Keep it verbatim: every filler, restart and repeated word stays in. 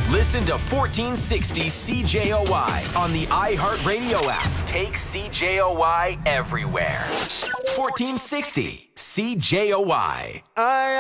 Listen to fourteen sixty C J O Y on the iHeartRadio app. Take C J O Y everywhere. fourteen sixty C J O Y. I